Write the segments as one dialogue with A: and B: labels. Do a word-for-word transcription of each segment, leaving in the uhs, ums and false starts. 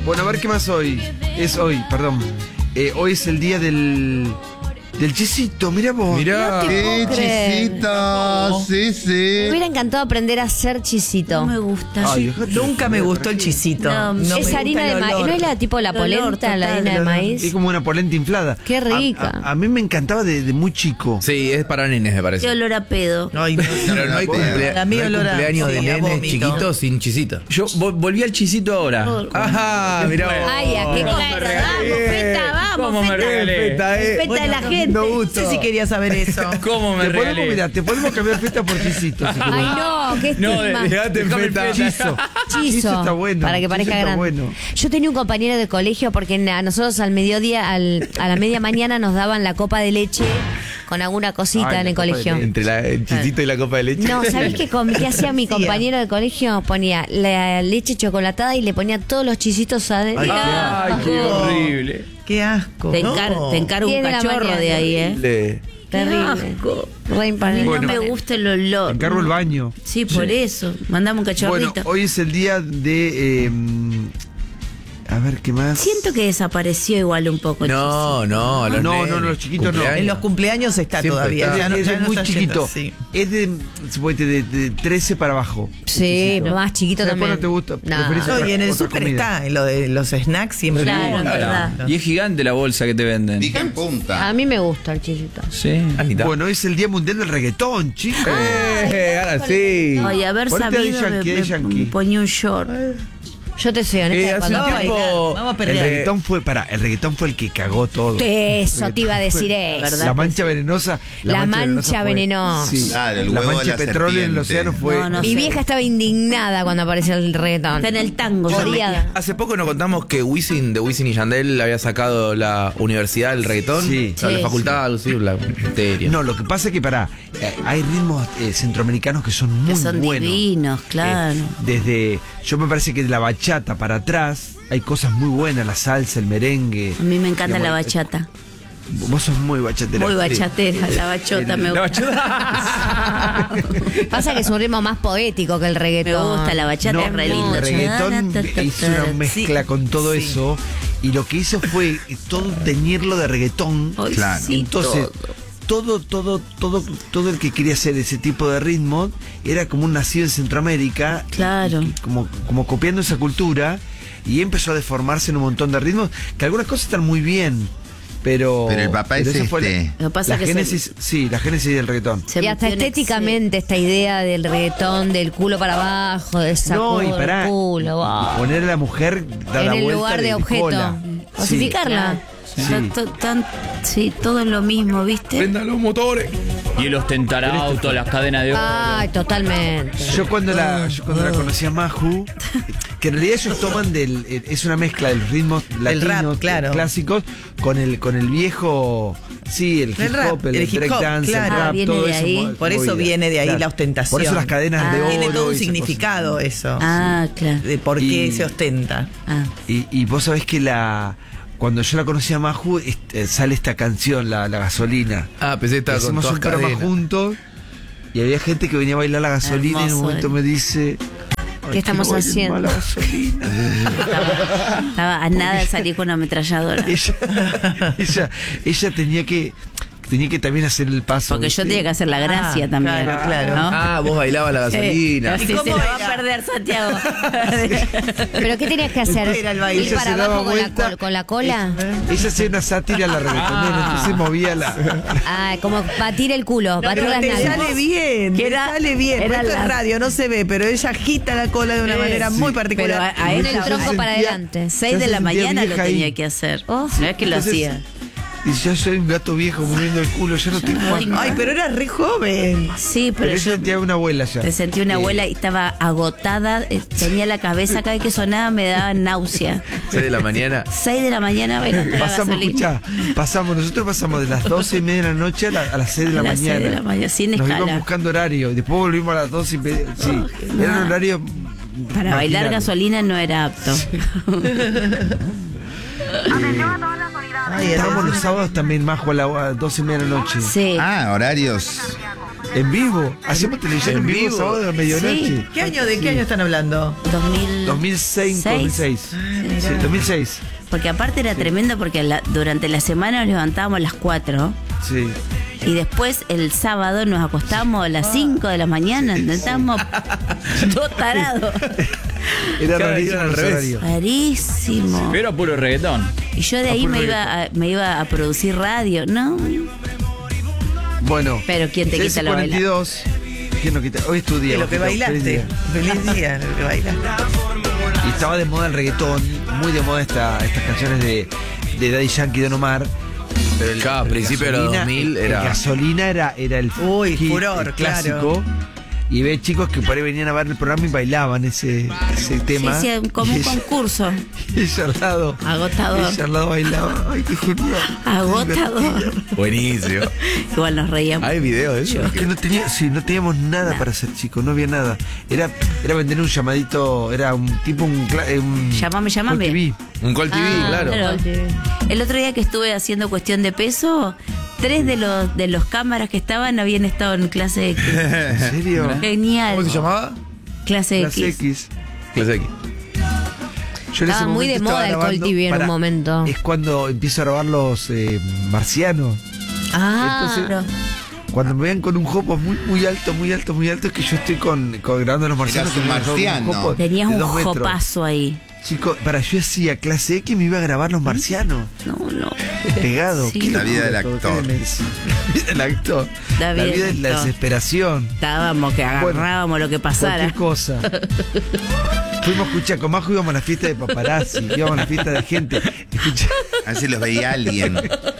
A: Bueno, a ver qué más hoy. Es hoy, perdón. Eh, hoy es el día del... Del chisito, mirá vos.
B: Mirá.
C: No te
D: ¡Qué
C: puedo creer.
D: chisito! Sí, sí.
C: Me hubiera encantado aprender a hacer chisito.
E: No me gusta.
A: Ay, dejate de
B: Nunca me
A: joder,
B: gustó el
A: Raquel.
B: chisito.
E: No,
B: No
C: es
B: me gusta
C: harina
B: el
C: de maíz.
B: olor.
C: ¿No es la tipo la
E: El olor
C: polenta, la
E: total.
C: harina de maíz?
A: Es como una polenta inflada.
C: Qué rica.
A: A, a- a mí me encantaba de, de muy chico.
F: Sí, es para nenes, me parece.
E: Qué olor a pedo.
B: Ay, no.
F: Pero no hay,
D: Para
F: cumplea-
B: mí
F: no hay
B: olor a-
F: cumpleaños
B: sí,
F: de
B: a
F: nenes
B: vómito.
F: chiquitos sin chisito.
G: Yo vo- volví al chisito ahora.
F: Ajá, mirá vos.
C: Ay, ¿a qué
E: Vamos, feta, vamos,
G: ¿Cómo me
E: feta.
G: regalé?
F: Feta, eh.
E: Feta de la gente.
B: No sé si quería saber eso.
G: ¿Cómo me
A: Te podemos,
G: regalé?
A: mira, te podemos cambiar feta por chisito. Si
C: Ay,
A: querés.
C: no, qué
G: No,
C: estigma.
G: dejate en feta.
A: Chizo.
C: Chizo,
A: está bueno.
C: para que
A: Chizo
C: parezca
A: está
C: grande.
A: bueno.
C: Yo tenía un compañero de colegio porque a nosotros al mediodía, al, a la media mañana nos daban la copa de leche con alguna cosita
A: Ay,
C: en
A: la
C: el
A: copa de
C: colegio.
A: leche.
F: Entre la, el chisito y la copa de leche.
C: No, ¿sabés qué, com- qué hacía mi
B: hacía?
C: compañero de colegio? Ponía la leche chocolatada y le ponía todos los chisitos adentro.
G: Ay, qué
B: asco.
G: horrible.
B: Qué asco.
E: Te,
B: no.
E: encar- te encargo un
C: Tiene la
E: cachorro
C: mañana.
E: de ahí, ¿eh?
F: Le-
C: Terrible.
E: asco.
C: Re impanable.
A: Bueno.
E: No me gusta el olor.
A: Encargo el baño.
E: Sí, por eso. Mandame un
A: Bueno,
E: cachorrito.
A: hoy es el día de... eh, a ver, ¿qué más?
E: Siento que desapareció igual un poco. el
F: No, no, los
A: No,
F: nenes.
A: no, los chiquitos no.
F: Cumpleaños.
B: En los cumpleaños está
A: Siempre
B: todavía.
A: está.
B: Ya no-
A: es
B: ya
A: de
B: no
A: muy
B: está
A: chiquito.
B: yendo, sí.
A: Es de, suponete, de, de trece para abajo.
C: Sí, más chiquito
A: Después
C: también.
A: no te gusta,
C: No.
A: preferís
B: No, y en el
A: otra
B: súper
A: comida.
B: está, en lo de los snacks siempre.
E: Claro,
B: hay.
E: es verdad.
G: Y es gigante la bolsa que te venden.
D: Pica en punta.
C: A mí me gusta el chisito.
G: Sí.
F: Anita.
A: Bueno, hoy es el Día Mundial del Reggaetón, chicos.
F: Eh, ahora sí.
E: Oye, haber
A: Ponete ahí,
E: sabido, me,
A: Yankee,
E: me
A: Yankee.
E: ponía un short.
C: Yo te soy honesta.
F: Eh, hace
C: cuando-
F: un tiempo.
B: Vamos a
A: El
B: perder.
A: reggaetón fue, para, el reggaetón fue el que cagó todo.
C: Eso te iba a decir
A: Fue-
C: eso.
A: La mancha venenosa.
C: La mancha
A: fue-
C: venenosa.
A: Sí,
D: Claro, el
A: la
D: huevo
A: mancha
D: de
A: de
D: la
A: petróleo en el
D: serpiente.
A: océano fue.
E: No, no
C: Mi
E: sé.
C: vieja estaba indignada cuando apareció el reggaetón.
E: Está en el tango.
C: Odiada.
F: Hace poco nos contamos que Wisin, de Wisin y Yandel, había sacado la universidad del reggaetón.
A: Sí.
F: O sea, la
C: Sí,
F: facultad, sí, la materia.
A: No, lo que pasa es que para eh, hay ritmos eh, centroamericanos que son muy
E: Que son
A: buenos.
E: divinos, claro.
A: Eh, desde, yo me parece que de la bachata para atrás hay cosas muy buenas, la salsa, el merengue.
E: A mí me encanta
A: Digamos,
E: la bachata.
A: Vos sos muy bachatera.
E: Muy
A: Sí.
E: bachatera, la bachota me
G: La
E: gusta.
C: Pasa que es un ritmo más poético que el
E: Me
C: reggaetón.
E: gusta la bachata,
A: No,
E: es re
A: no,
E: lindo.
A: el reggaetón
E: Ta, ta, ta,
A: hizo una
E: ta,
A: mezcla
E: sí.
A: con todo
B: sí.
A: eso y lo que hizo fue todo teñirlo de reggaetón.
E: Ay,
D: Claro.
E: sí,
A: Entonces,
E: todo.
A: todo, todo, todo, todo el que quería hacer ese tipo de ritmo era como un nacido en Centroamérica.
E: Claro.
A: y- y como, como copiando esa cultura y empezó a deformarse en un montón de ritmos, que algunas cosas están muy bien. Pero,
D: Pero el papá
A: pero
D: es
A: esa fue
D: este.
A: la,
E: Lo que pasa
A: la
E: que se-
A: génesis, sí, la génesis del reggaetón.
E: Se
C: Y hasta
E: metió en
C: estéticamente esta idea del reggaetón, del culo para abajo, de sacudo
A: No, y
C: el
A: pará,
C: culo, wow.
A: poner a la mujer dar
C: En
A: la
C: el
A: vuelta
C: lugar de objeto.
A: cola.
C: Cosificarla.
A: Sí.
E: Tan- tan- tan- sí, todo es lo mismo, ¿viste?
F: Prendan los motores.
G: Y el ostentarauto, las cadenas de oro.
C: Ay, totalmente.
A: Yo cuando la yo cuando la conocí a Maju, que en realidad ellos toman del eh, es una mezcla de los ritmos
B: Del rap,
A: latinos
B: claro.
A: clásicos con el con el viejo sí, el hip
B: El rap,
A: hop, el,
B: el hip
A: break
B: hop,
A: dance,
B: claro.
A: el
E: Ah,
A: rap,
E: viene
A: todo
E: de
A: eso.
E: ahí.
A: mo-
B: Por eso
A: movida.
B: viene de ahí
A: Claro.
B: la ostentación.
A: Por eso las cadenas
E: Ah.
A: de oro.
B: Tiene todo un
A: y esas
B: significado eso.
E: Ah, claro.
B: De por qué
A: Y-
B: se ostenta.
E: Ah.
A: cosas. Y, y vos sabés que la cuando yo la conocí a Maju este, sale esta canción, la, la gasolina.
F: Ah, pensé que estaba con
A: Hicimos
F: todas
A: un programa
F: cadenas.
A: juntos y había gente que venía a bailar la gasolina y en un
E: Hermoso,
A: momento
E: eh.
A: me dice "Ay,
C: ¿Qué estamos
A: que bailen
C: haciendo?"
A: más la gasolina.
E: Estaba a nada de salir con una ametralladora.
A: ella, ella, ella tenía que tenía que también hacer el paso.
E: Porque yo
A: ¿viste?
E: tenía que hacer la gracia
B: Ah,
E: también.
B: claro, claro.
E: ¿no?
F: Ah, vos bailabas la gasolina.
E: Sí,
B: ¿Y
E: se
B: cómo
E: lo va a
B: era?
E: perder Santiago.
C: ¿Pero qué tenías que hacer?
B: Era el baile.
C: ¿Ir
A: Ella
C: para
A: se daba
C: abajo con la,
A: vuelta.
C: col- con la cola?
A: Ella hacía una sátira a la reggaetonera, entonces movía la.
C: Ah, como batir el culo, batir
B: Pero
C: las
B: te
C: nalgas.
B: sale bien,
E: Que
B: te
E: era-
B: sale bien.
E: era
B: Esto
E: la-
B: es radio, no se ve, pero ella agita la cola de una
E: Sí,
B: manera
A: sí.
B: muy
E: Pero
B: particular.
E: a, a
C: Con
E: él
C: el tronco
A: se
C: para
A: sentía-
C: adelante.
E: seis
A: ya
E: de
A: se
E: la
A: sentía
E: mañana lo
A: vieja ahí.
E: tenía que hacer.
C: Oh.
E: No es que lo
A: Entonces,
E: hacía.
A: Y yo soy un gato viejo moviendo el culo, yo no tengo
E: Ay,
A: más.
B: Ay, pero era re joven.
E: Sí,
A: Pero
E: pero
A: ella
E: yo
A: sentía una abuela ya.
E: te sentí una
A: Eh,
E: abuela y estaba agotada, eh, tenía la cabeza, cada vez que sonaba me daba náusea.
F: seis de la mañana.
E: seis de la mañana bailando la
A: Pasamos,
E: gasolina.
A: escuchá, pasamos, nosotros pasamos de las doce y media de la noche a, la- a las seis de la
E: A las
A: mañana.
E: seis de la mañana, sin
A: Nos
E: escala.
A: íbamos buscando horario y después volvimos a las doce y media. Sí, era un horario.
E: Para bailar
A: marginal.
E: gasolina no era apto.
B: Ay,
A: Estábamos
B: era-
A: los sábados también, Majo, a las doce y media de la noche.
E: Sí.
D: Ah, horarios
A: En vivo. Hacemos televisión en,
F: ¿En
A: vivo,
F: vivo?
A: sábado a medianoche.
E: Sí.
B: ¿Qué año, ¿De qué año están hablando?
E: dos mil
A: dos mil seis, dos mil seis. Sí, dos mil seis.
E: Porque aparte era tremendo porque la- durante la semana nos levantábamos a las cuatro
A: Sí.
E: y después el sábado nos acostábamos a las cinco de la mañana. Estábamos dos tarados.
A: Era
F: Cada
A: rarísimo
F: día al
A: el
F: revés.
A: horario.
E: Rarísimo.
G: Pero puro reggaetón.
E: Y yo de ahí me iba, a, me iba a producir radio, ¿no?
A: Bueno.
E: Pero ¿quién te quita la
A: cuarenta y dos. ¿Quién no quita? Hoy es tu día.
B: De lo que
A: Bajito. Feliz
B: bailaste.
A: día.
B: Feliz día, lo que bailaste.
A: Y estaba de moda el reggaetón, muy de moda esta, estas canciones de, de Daddy Yankee y Don Omar. Pero el,
F: Claro, a
A: pero
F: principio de los
A: Gasolina-
F: dos mil
A: el-
F: era-
A: el Gasolina era, era el
B: Uy,
A: hit,
B: furor,
A: el clásico.
B: claro.
A: Y ve chicos que por ahí venían a ver el programa y bailaban ese, ese
E: Sí,
A: tema.
E: sí, como
A: y
E: un
A: ella,
E: concurso.
A: y ella al lado.
E: Agotador.
A: Ella al lado bailaba. Ay, qué genial.
E: Agotador.
F: Buenísimo.
E: Igual nos reíamos.
F: ¿Hay video de eso?
A: Es que no, tenía, sí, no teníamos nada para hacer, chicos, no había nada. Era, era vender un llamadito, era un tipo, un... cla- eh, un
E: Llamame, llamame.
A: T V.
F: Un Call T V,
E: Ah,
F: claro.
E: El otro día que estuve haciendo cuestión de peso, tres de los de los cámaras que estaban habían estado en clase X.
A: ¿En serio?
E: Genial.
A: ¿Cómo se llamaba?
E: Clase
A: Clase
E: X.
A: X.
F: Clase X.
A: Yo en
C: Estaba
A: ese
C: muy de
A: momento estaba
C: moda el
A: grabando-
C: Call T V en un
A: Pará,
C: momento.
A: Es cuando empiezo a grabar los eh, marcianos.
C: Ah,
A: Entonces, Cuando me vean con un jopo muy muy alto, muy alto, muy alto, es que yo estoy con, con grabando los marcianos.
D: Eras un
A: que me dejaron
D: marciano.
A: jopo
E: Tenías
A: de
E: un
A: dos metros.
E: jopazo ahí.
A: Chicos, para yo hacía clase X y me iba a grabar los marcianos.
E: No, no.
A: Pegado.
E: Sí.
A: Qué
D: La vida
A: locura
D: del
A: todo,
D: actor.
A: qué demencia. La vida del actor.
E: La
A: La
E: vida
A: vida
E: del
A: de la
E: actor.
A: desesperación.
E: Estábamos que agarrábamos lo que pasara.
A: Cualquier cosa. Fuimos a escuchar, con Majo íbamos a la fiesta de paparazzi, íbamos a la fiesta de gente. Escuchá,
D: A ver si los veía alguien.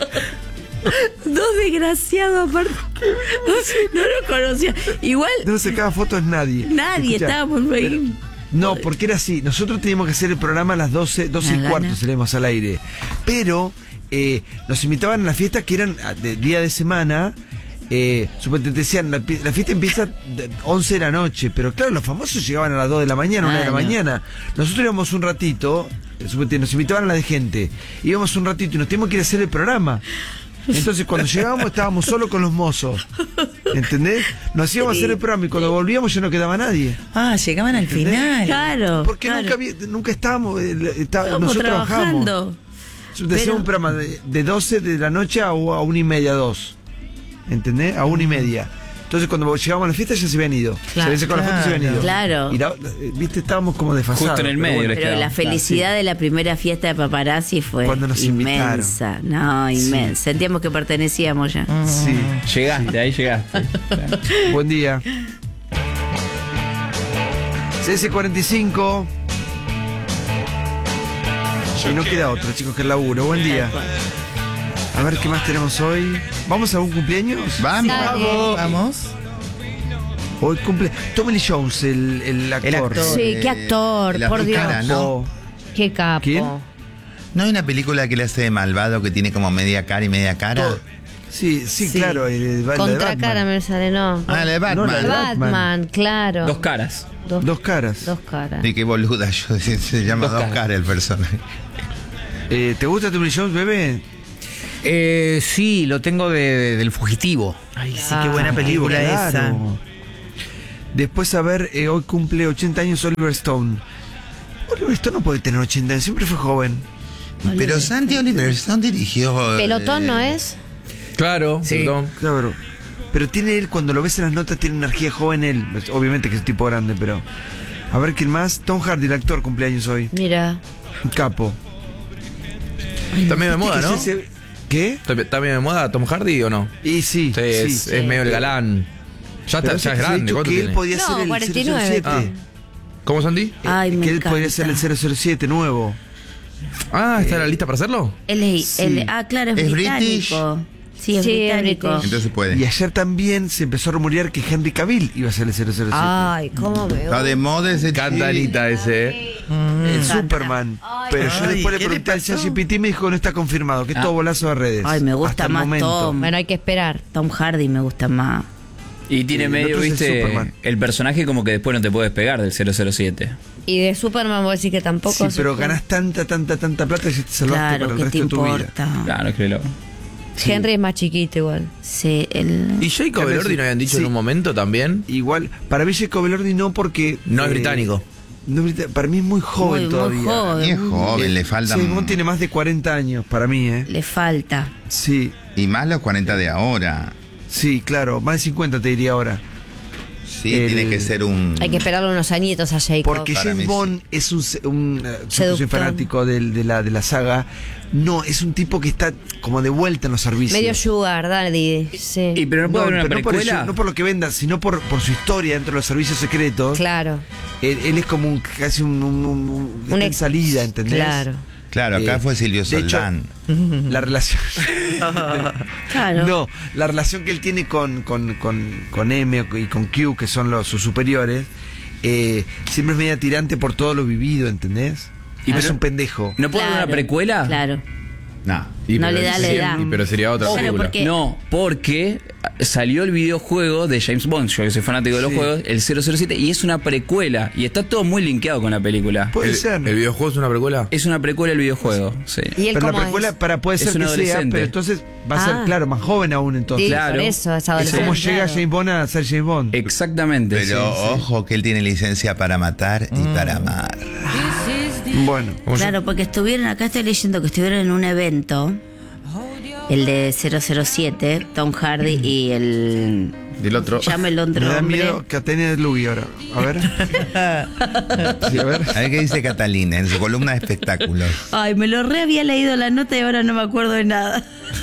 E: Dos desgraciados aparte. No lo conocía. Igual
A: no sacaba fotos nadie.
E: nadie
A: Escuchá,
E: estábamos ahí.
A: No, porque era así. Nosotros teníamos que hacer el programa a las doce, doce
E: Una
A: y cuarto,
E: gana.
A: salimos al aire. Pero eh, nos invitaban a las fiestas que eran ah, de día de semana. Eh, suponete, te decían, la, pi- la fiesta empieza de once de la noche. Pero claro, los famosos llegaban a las dos de la mañana, una de la
E: Ah, no.
A: mañana. Nosotros íbamos un ratito, eh, suponete, nos invitaban a la de gente. Íbamos un ratito y nos teníamos que ir a hacer el programa. Entonces cuando llegábamos estábamos solo con los mozos. ¿Entendés? Nos íbamos a hacer el programa y cuando volvíamos ya no quedaba nadie.
B: Ah, llegaban al final.
E: Claro.
A: Porque
E: claro.
A: nunca, había- nunca estábamos, eh, está-
E: Estábamos
A: nosotros trabajamos.
E: trabajando.
A: Nosotros hacíamos un programa de, de doce de la noche a, a una y media, dos. ¿Entendés? A una y media. Entonces cuando llegábamos a la fiesta ya se habían ido.
E: Claro,
A: se habían sacado la foto y se habían ido.
E: claro.
A: Y la- viste, estábamos como desfasados.
G: Justo en el
A: pero
G: medio
A: bueno.
G: les
E: Pero la
G: quedaba.
E: felicidad de la primera fiesta de paparazzi fue
A: Cuando nos
E: inmensa. No, inmensa. Sentíamos que pertenecíamos ya.
A: Sí.
G: Llegaste, ahí llegaste.
A: Buen día. C S cuarenta y cinco. Y no queda otro, chicos, que el laburo. Buen día. A ver qué más tenemos hoy. ¿Vamos a un cumpleaños?
D: Vamos.
C: Dale.
B: Vamos.
A: Hoy cumple Tommy Lee Jones, el, el actor.
B: El actor.
C: sí, qué actor,
D: Eh, la
C: por Dios.
D: cara, ¿no?
C: Qué capo.
A: ¿Quién?
D: ¿No hay una película que le hace de malvado que tiene como media cara y media cara?
A: Todo. Sí, sí,
B: Sí.
A: claro. el- la de
C: Contra
A: Batman.
C: cara me sale, no.
D: Ah, la de Batman.
A: No, la de
C: Batman,
A: Batman.
C: claro.
G: Dos caras.
C: Dos,
A: Dos caras.
C: dos caras.
D: Sí, qué boluda yo. Se, se llama
G: Dos
D: Dos
G: caras.
D: Caras el personaje.
A: Eh, ¿Te gusta Tommy Lee Jones, bebé?
H: Eh, sí, lo tengo de, de- del fugitivo.
B: Ay, sí, qué buena película esa.
A: Claro. Después, a ver, eh, hoy cumple ochenta años Oliver Stone. Oliver Stone no puede tener ochenta años, siempre fue joven.
D: Pero Santi Oliver Stone dirigió. eh,
C: Pelotón no es.
F: Claro,
H: Sí.
F: perdón.
A: Claro. Pero tiene él, cuando lo ves en las notas, tiene energía joven él. Obviamente que es un tipo grande, pero... A ver, ¿quién más? Tom Hardy, el actor, cumpleaños hoy.
C: Mira.
A: Un capo.
F: Está medio de moda, ¿no?
A: Ese- ¿Qué?
F: ¿Está está medio de moda Tom Hardy o no?
A: Y sí,
F: Sí,
A: sí.
F: es, es medio el galán. Ya,
A: Pero
F: está, ya
A: se-
F: es
A: se ha
F: grande.
A: dicho
F: ¿Cuánto
A: que él
F: tiene?
A: podía
C: No,
A: ser el
C: cuarenta y nueve.
A: cero cero siete.
F: Ah. ¿Cómo, Santi?
E: Ay, me
A: que él podría
E: encanta.
A: ser el cero cero siete nuevo.
F: Ah, ¿está en la lista para hacerlo?
E: Él es,
A: Sí.
E: él- ah, claro, es,
D: ¿Es
E: británico. Sí, es
C: Sí, es
E: británico.
C: british.
D: Entonces puede.
A: Y ayer también se empezó a rumorear que Henry Cavill iba a ser el cero cero siete.
C: Ay, cómo me
D: Está de moda ese
F: Cantanita ese, ¿eh?
A: el Superman. Pero yo
B: Ay,
A: después le
B: ¿qué le
A: pregunté al
B: pasó?
A: ChatGPT y me dijo que no está confirmado, que es todo bolazo de redes.
E: Ay, me gusta
A: Hasta el
E: más
A: momento.
E: Tom.
C: Bueno, hay que esperar.
E: Tom Hardy me gusta más.
G: Y tiene
A: El
G: medio,
A: otro es el
G: viste,
A: Superman.
G: el personaje como que después no te puedes pegar del cero cero siete.
C: Y de Superman vos decís que tampoco.
A: Sí, pero
C: se-
A: ganas tanta, tanta, tanta plata que te salvaste
E: Claro,
A: para el
E: ¿qué
A: resto
E: te
A: de tu vida.
E: importa?
G: Claro, es que lo...
C: Henry es más chiquito igual.
E: Sí, el...
F: ¿Y Jacob
A: Tal vez
F: Elordi
A: sí.
F: no habían dicho
A: Sí.
F: en un momento también?
A: Igual, para mí Jacob Elordi no porque...
F: No es
A: eh,
F: británico.
A: no es brita- para mí es muy joven
E: Muy, muy
A: todavía.
E: joven.
D: Y es joven, le falta.
A: James Bond tiene más de cuarenta años, para mí, ¿eh?
E: Le falta.
A: Sí,
D: Y más los cuarenta de ahora.
A: sí, claro, más de cincuenta te diría ahora.
D: Sí,
A: El-
D: tiene que ser un.
C: Hay que esperarle unos añitos a Jacob.
A: Porque
D: Para mí
A: James
D: sí.
A: Bond es un, se- un eh, yo que soy
C: Seductor.
A: fanático del- de, la, de la saga. No, es un tipo que está como de vuelta en los servicios.
C: Medio sugar, daddy. Sí.
G: Y pero no
A: No,
G: puede haber una
A: pero no por,
G: precuela.
A: eso- no por lo que venda, sino por, por su historia dentro de los servicios secretos.
C: Claro.
A: Él, él es como un, casi un, un, un- un- está
C: Un
A: en
C: ex-
A: salida, ¿entendés?
C: Claro.
D: Claro, acá
A: Eh,
D: fue Silvio
A: de hecho,
D: Soldán.
A: La relación.
E: Claro.
A: No, la relación que él tiene con, con, con, con M y con Q, que son los, sus superiores, eh, siempre es media tirante por todo lo vivido, ¿entendés? Y es
G: pero-
A: un pendejo.
G: ¿No puede haber
E: Claro,
G: una precuela?
E: Claro.
D: No.
F: Y
E: No
F: pero
E: le da la
F: sería-
E: edad.
F: y pero sería otra
E: Claro,
F: película.
E: porque-
G: No, porque salió el videojuego de James Bond, yo que soy fanático de los
A: Sí.
G: juegos, el cero cero siete, y es una precuela. Y está todo muy linkeado con la película.
A: Puede
F: ¿El,
A: ser.
F: ¿El videojuego es una precuela?
G: Es una precuela el videojuego, sí.
C: ¿Y él
A: Pero la
C: cómo
A: precuela
C: es?
A: para puede
G: Es
A: ser
G: un
A: que sea,
G: adolescente.
A: pero entonces va a ser,
C: Ah.
A: claro, más joven aún entonces.
C: Sí,
G: Claro.
C: por eso, es
A: Es
C: adolescente.
A: como llega
C: claro.
A: James Bond a ser James Bond.
G: Exactamente.
D: Pero
G: sí, sí.
D: ojo que él tiene licencia para matar y para amar.
A: Bueno.
F: ¿Cómo se-
E: Claro, porque estuvieron, acá estoy leyendo que estuvieron en un evento, el de cero cero siete, Tom Hardy y el...
F: Del otro.
E: Llame el
A: Me
E: otro
A: da
E: hombre.
A: miedo Catania de Lugi ahora. A ver. Sí, a ver.
D: A ver qué dice Catalina en su columna de espectáculos.
E: Ay, me lo re había leído la nota y ahora no me acuerdo de nada.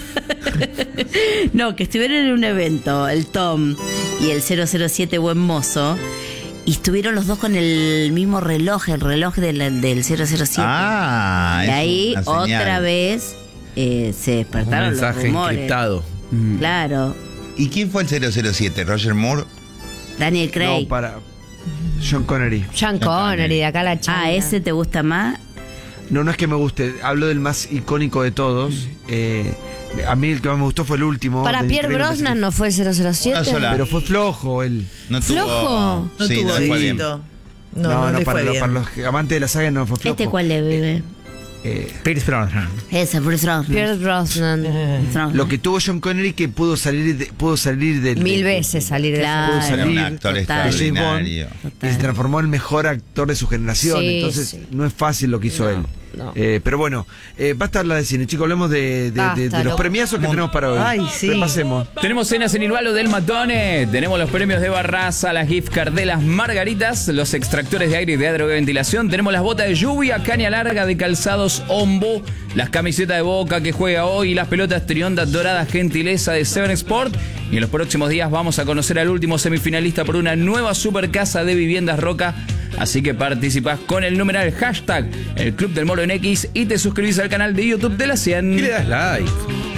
E: No, que estuvieron en un evento, el Tom y el cero cero siete Buen Mozo, y estuvieron los dos con el mismo reloj, el reloj del, del cero cero siete.
D: Ah,
E: y
D: es
E: ahí
D: una señal.
E: otra vez eh, se
F: Un
E: despertaron los
F: mensaje
E: rumores.
F: encriptado.
E: Claro,
D: ¿Y quién fue el cero cero siete? ¿Roger Moore?
E: Daniel Craig.
A: No, para. John Connery.
C: Sean Connery, de acá la changa.
E: Ah, ¿ese te gusta más?
A: No, no es que me guste. Hablo del más icónico de todos. Eh, a mí el que más me gustó fue el último.
C: Para
A: de
C: Pierre
A: Increíble
C: Brosnan
A: Pacific.
C: no fue el cero cero siete.
D: Una sola.
A: Pero fue flojo él.
D: No tuvo,
C: ¿Flojo?
B: No
D: sí,
B: tuvo
D: no le fue bien.
B: éxito. No, no, le
A: para,
B: fue
A: lo-
B: bien.
A: para los amantes de la saga no fue flojo.
E: ¿Este cuál le vive?
A: Eh,
H: Pierce Brosnan.
E: Ese, Bruce Brosnan.
C: Pierre Brosnan.
E: Brosnan.
A: lo que tuvo John Connery que pudo salir de, pudo salir del
C: Mil
A: de-
C: veces salir de
E: Claro.
A: pudo
D: Era
A: salir
D: un actor
A: de
E: total.
A: James Bond
D: extraordinario.
A: y se transformó en el mejor actor de su generación.
C: Sí,
A: Entonces
C: sí.
A: no es fácil lo que hizo
C: No,
A: él.
C: no.
A: Eh, pero bueno, eh, basta hablar de cine, chicos. Hablemos de, de- de- de
C: Basta,
A: los
C: lo-
A: premiazos que tenemos para hoy.
B: Ay, sí.
A: Repasemos.
G: Tenemos cenas en Ilvalo del Matone, tenemos los premios de Barraza, las gift card de las Margaritas, los extractores de aire y de ventilación, tenemos las botas de lluvia, caña larga de calzados Ombo, las camisetas de Boca que juega hoy, las pelotas Trionda doradas gentileza de Seven Sport. Y en los próximos días vamos a conocer al último semifinalista por una nueva super casa de viviendas Roca. Así que participás con el numeral hashtag el Club del Moro en X y te suscribís al canal de YouTube de la cien.
F: Y le das like.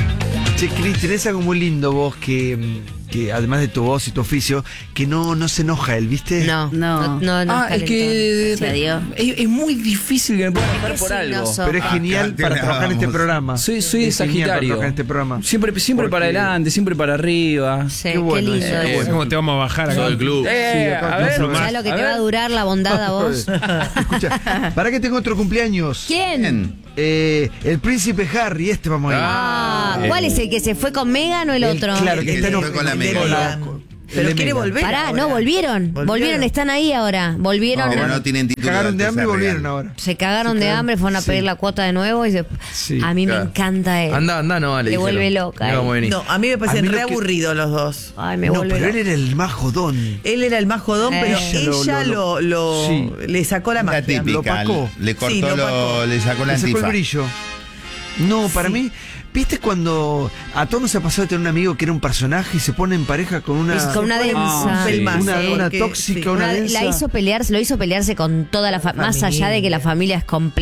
A: Che, Cris, tenés algo muy lindo vos que, que además de tu voz y tu oficio, que no, no se enoja él, ¿viste?
C: No,
E: No.
C: no, no, no
G: Ah,
C: es
G: es que
E: Se dio.
G: es, es muy difícil que me pueda enojar
C: ¿Qué
G: por
C: signo
G: algo.
C: sos?
A: Pero es
D: Ah,
A: genial
D: acá
A: para
D: te
A: trabajar en este
D: damos.
A: programa.
G: Soy, soy
A: Es genial para
G: Sagitario.
A: trabajar en este programa.
G: Siempre, siempre
A: Porque-
G: para adelante, siempre para arriba.
C: Sí,
A: Qué bueno
C: qué lindo
A: eso, qué
C: eso.
A: bueno.
H: ¿Cómo te vamos a bajar acá?
F: Soy del club.
G: Eh,
A: Sí, acá
G: a ver,
A: no
C: ¿Sabes lo que
G: a
C: te
G: ver.
C: va a durar la bondad a vos?
A: Escucha, ¿para qué tengo otro cumpleaños?
C: ¿Quién?
D: Bien.
A: Eh, el príncipe Harry, este vamos a ir.
C: Ah, ¿cuál es el que se fue con Megan o el
A: El-
C: otro?
A: claro,
D: El
A: que
D: que
A: está
D: se
A: en
D: fue con la
B: El de
D: Megan.
B: Megan.
A: El
B: Pero
A: de
B: quiere
A: Megan.
B: volver.
C: Pará,
B: ahora.
C: no, volvieron, volvieron. están ahí ahora. Volvieron.
A: Ah,
D: Pero
A: bueno.
D: no tienen título.
A: Cagaron de hambre y
D: Alteza
A: volvieron
D: Real.
A: ahora.
C: Se cagaron de hambre, fueron a pedir
A: Sí.
C: la cuota de nuevo y se...
A: Sí,
C: a mí
F: claro.
C: me encanta él.
F: Anda, anda, no, vale.
C: Te
F: díselo.
C: vuelve loca,
F: Mira
C: eh.
F: cómo venís.
B: No, a mí me
A: A
B: parecen
A: mí lo
B: re
A: que-
B: aburridos los dos.
C: Ay, me
A: No,
C: vuelve
A: pero él
C: loca.
A: era el más jodón.
B: Él era el más jodón,
C: Eh.
B: pero
A: Ella lo-
B: ella
A: lo-
B: lo, lo-
A: Sí.
B: le sacó la
D: La
B: magia.
A: Lo
D: típica.
A: opacó.
D: Le cortó
B: Sí, lo
D: lo,
B: opacó.
D: le sacó la
A: Le sacó el
D: antifa.
A: brillo. No, para mí, ¿viste cuando a todos nos ha pasado de tener un amigo que era un personaje y se pone en pareja con una,
C: Es con una densa.
G: Ah, sí.
B: Pelmazo,
A: una, una
B: que-
A: tóxica,
B: sí.
A: una
C: Una-
A: densa?
C: la hizo pelearse, lo hizo pelearse con toda la familia. Más allá de que la familia es completa.